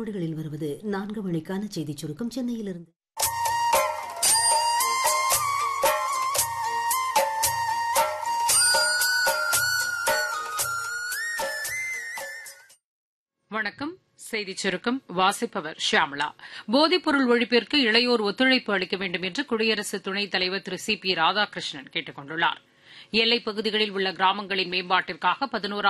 நொடிகளில் வருவது 4 மணிக்கான செய்திச் சுருக்கம் சென்னையிலிருந்து. வணக்கம். செய்திச் சுருக்கம் வாசிப்பவர் ஷியாமளா. போதைப்பொருள் ஒழிப்பிற்கு இளையோர் ஒத்துழைப்பு அளிக்க வேண்டும் என்று குடியரசு துணைத் தலைவர் திரு சி பி ராதாகிருஷ்ணன் கேட்டுக் கொண்டுள்ளார். எல்லைப் பகுதிகளில் உள்ள கிராமங்களின் மேம்பாட்டிற்காக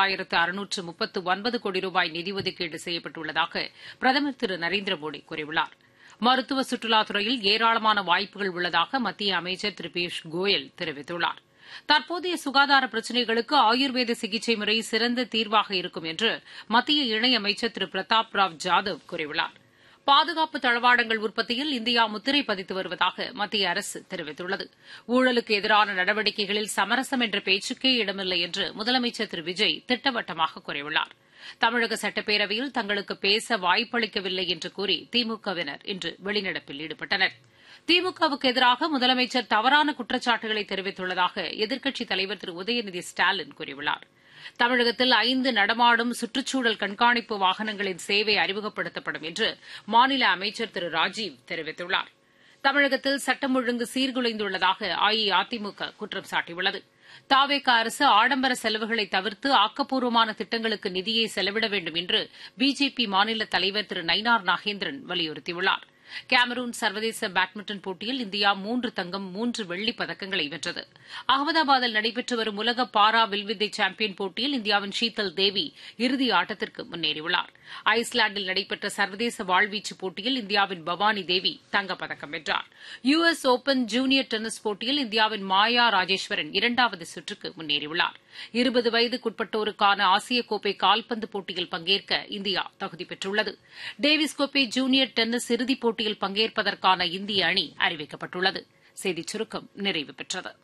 11,639 கோடி ரூபாய் நிதி ஒதுக்கீடு செய்யப்பட்டுள்ளதாக பிரதமர் திரு நரேந்திரமோடி கூறியுள்ளார். மருத்துவ சுற்றுலாத்துறையில் ஏராளமான வாய்ப்புகள் உள்ளதாக மத்திய அமைச்சர் திரு பியூஷ் கோயல் தெரிவித்துள்ளார். தற்போதைய சுகாதார பிரச்சினைகளுக்கு ஆயுர்வேத சிகிச்சை முறை சிறந்த தீர்வாக இருக்கும் என்று மத்திய இணையமைச்சர் திரு பிரதாப் ராவ் ஜாதவ் கூறியுள்ளார். பாதுகாப்பு தளவாடங்கள் உற்பத்தியில் இந்தியா முத்திரை பதித்து வருவதாக மத்திய அரசு தெரிவித்துள்ளது. ஊழலுக்கு எதிரான நடவடிக்கைகளில் சமரசம் என்ற பேச்சுக்கே இடமில்லை என்று முதலமைச்சர் திரு விஜய் திட்டவட்டமாக கூறியுள்ளார். தமிழக சட்டப்பேரவையில் தங்களுக்கு பேச வாய்ப்பளிக்கவில்லை என்று கூறி திமுகவினர் இன்று வெளிநடப்பில் ஈடுபட்டனர். திமுகவுக்கு எதிராக முதலமைச்சர் தவறான குற்றச்சாட்டுகளை தெரிவித்துள்ளதாக எதிர்க்கட்சித் தலைவர் திரு உதயநிதி ஸ்டாலின் கூறியுள்ளார். தமிழகத்தில் 5 நடமாடும் சுற்றுச்சூழல் கண்காணிப்பு வாகனங்களின் சேவை அறிமுகப்படுத்தப்படும் என்று மாநில அமைச்சர் திரு ராஜீவ் தெரிவித்துள்ளார். தமிழகத்தில் சட்டம் ஒழுங்கு சீர்குலைந்துள்ளதாக அஇஅதிமுக குற்றம் சாட்டியுள்ளது. தாவேக அரசு ஆடம்பர செலவுகளை தவிர்த்து ஆக்கப்பூர்வமான திட்டங்களுக்கு நிதியை செலவிட வேண்டும் என்று பிஜேபி மாநில தலைவர் திரு நயினார் நாகேந்திரன் வலியுறுத்தியுள்ளார். கேமரூன் சர்வதேச பேட்மிண்டன் போட்டியில் இந்தியா 3 தங்கம் 3 வெள்ளிப் பதக்கங்களை வென்றது. அகமதாபாத்தில் நடைபெற்று வரும் உலக பாரா வில்வித்தை சாம்பியன் போட்டியில் இந்தியாவின் ஷீதல் தேவி இறுதி ஆட்டத்திற்கு முன்னேறியுள்ளார். ஐஸ்லாந்தில் நடைபெற்ற சர்வதேச வாழ்வீச்சு போட்டியில் இந்தியாவின் பவானி தேவி தங்கப்பதக்கம் வென்றார். யுஎஸ் ஓபன் ஜூனியர் டென்னிஸ் போட்டியில் இந்தியாவின் மாயா ராஜேஸ்வரன் 2வது சுற்றுக்கு முன்னேறியுள்ளார். 20 வயதுக்குட்பட்டோருக்கான ஆசிய கோப்பை கால்பந்து போட்டியில் பங்கேற்க இந்தியா தகுதி பெற்றுள்ளது. டேவிஸ் கோப்பை ஜூனியர் டென்னிஸ் இறுதிப் போட்டியில் பங்கேற்பதற்கான இந்திய அணி அறிவிக்கப்பட்டுள்ளது. செய்திச் சுருக்கம் நிறைவு பெற்றது.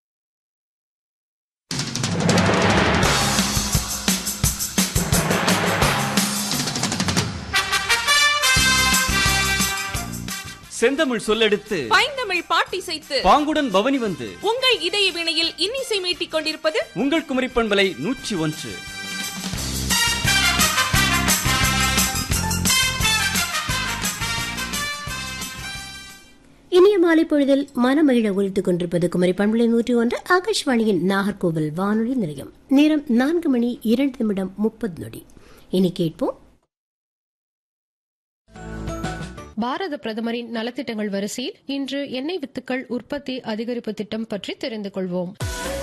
செந்தமிழ் சொல்லெடுத்து பைந்தமிழ் பாட்டிசைத்து பாங்குடன் பவனி வந்து உங்கள் இதய வினையில் இன்னிசை மீட்டிக் கொண்டிருப்பது உங்கள் குமரி பண்பலை 101. இனிய மாலை பொழுதில் மனமகிழ ஒலித்துக் கொண்டிருப்பது குமரி பண்பலை 101 ஆகாஷ்வாணியின் நாகர்கோவில் வானொலி நிலையம். நேரம் 4 மணி 2 நிமிடம் 30 நொடி. இனி கேட்போம் பாரத பிரதமரின் நலத்திட்டங்கள் வரிசையில் இன்று எண்ணெய் வித்துக்கள் உற்பத்தி அதிகரிப்பு திட்டம் பற்றி தெரிந்து கொள்வோம்.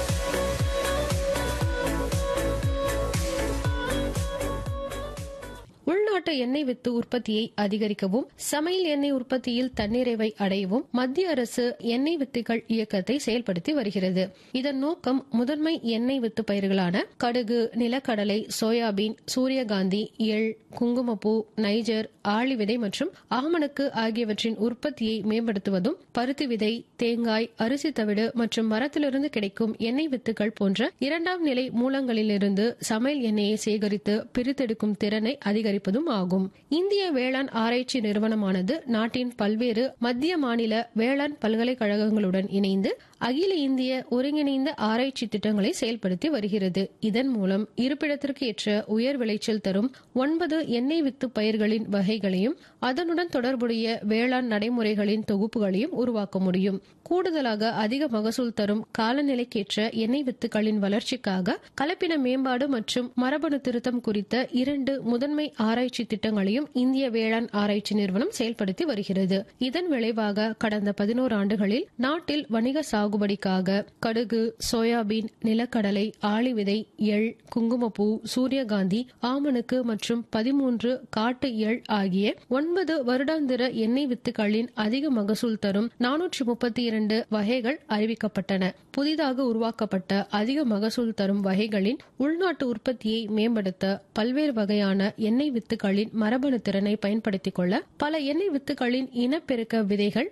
உள்நாட்டு எண்ணெய் வித்து உற்பத்தியை அதிகரிக்கவும் சமையல் எண்ணெய் உற்பத்தியில் தன்னிறைவை அடையவும் மத்திய அரசு எண்ணெய் வித்துகள் இயக்கத்தை செயல்படுத்தி வருகிறது. இதன் நோக்கம் முதன்மை எண்ணெய் வித்து பயிர்களான கடுகு, நிலக்கடலை, சோயாபீன், சூரியகாந்தி, எள், குங்குமப்பூ, நைஜர், ஆளி விதை மற்றும் ஆமணக்கு ஆகியவற்றின் உற்பத்தியை மேம்படுத்துவதும், பருத்தி விதை, தேங்காய், அரிசி தவிடு மற்றும் மரத்திலிருந்து கிடைக்கும் எண்ணெய் வித்துகள் போன்ற 2ஆம் நிலை மூலங்களிலிருந்து சமையல் எண்ணெயை சேகரித்து பிரித்தெடுக்கும் திறனை அதிகரிப்பதும் ஆகும். இந்திய வேளாண் ஆராய்ச்சி நிறுவனமானது நாட்டின் பல்வேறு மத்திய மாநில வேளாண் பல்கலைக்கழகங்களுடன் இணைந்து அகில இந்திய ஒருங்கிணைந்த ஆராய்ச்சி திட்டங்களை செயல்படுத்தி வருகிறது. இதன் மூலம் இருப்பிடத்திற்கு ஏற்ற உயர் விளைச்சல் தரும் 9 எண்ணெய் வித்து பயிர்களின் வகைகளையும் அதனுடன் தொடர்புடைய வேளாண் நடைமுறைகளின் தொகுப்புகளையும் உருவாக்க முடியும். கூடுதலாக அதிக மகசூல் தரும் காலநிலைக்கேற்ற எண்ணெய் வித்துக்களின் வளர்ச்சிக்காக கலப்பின மேம்பாடு மற்றும் மரபணு திருத்தம் குறித்த 2 முதன்மை ஆராய்ச்சி திட்டங்களையும் இந்திய வேளாண் ஆராய்ச்சி நிறுவனம் செயல்படுத்தி வருகிறது. இதன் விளைவாக கடந்த 11 ஆண்டுகளில் நாட்டில் வணிக சாகுபடிக்காக கடுகு, சோயாபீன், நிலக்கடலை, ஆளி விதை, எள், குங்குமப்பூ, சூரியகாந்தி, ஆமணக்கு மற்றும் 13 காட்டு எள் ஆகிய 9 வருடாந்திர எண்ணெய் வித்துக்களின் அதிக மகசூல் தரும் 432 வகைகள் அறிவிக்கப்பட்டன. புதிதாக உருவாக்கப்பட்ட அதிக மகசூல் தரும் வகைகளின் உள்நாட்டு உற்பத்தியை மேம்படுத்த பல்வேறு வகையான எண்ணெய் வித்துக்களின் மரபணு திறனை பயன்படுத்திக் கொள்ள பல எண்ணெய் வித்துக்களின் இனப்பெருக்க விதைகள்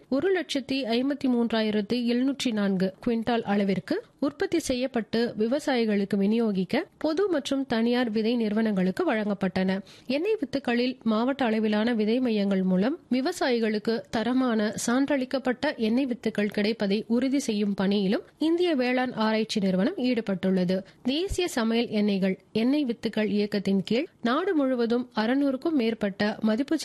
1,53,704 குவிண்டால் அளவிற்கு உற்பத்தி செய்யப்பட்டு விவசாயிகளுக்கு விநியோகிக்க பொது மற்றும் தனியார் விதை நிறுவனங்களுக்கு வழங்கப்பட்டன. எண்ணெய் வித்துக்களில் மாவட்ட அளவிலான விதை மையங்கள் மூலம் விவசாயிகளுக்கு தரமான சான்றளிக்கப்பட்ட எண்ணெய் வித்துக்கள் கிடைப்பதை உறுதி செய்யும் பணியிலும் இந்திய வேளாண் ஆராய்ச்சி நிறுவனம் ஈடுபட்டுள்ளது. தேசிய சமையல் எண்ணெய் வித்துக்கள் இயக்கத்தின் கீழ் நாடு முழுவதும் 600க்கும் மேற்பட்ட மதிப்பு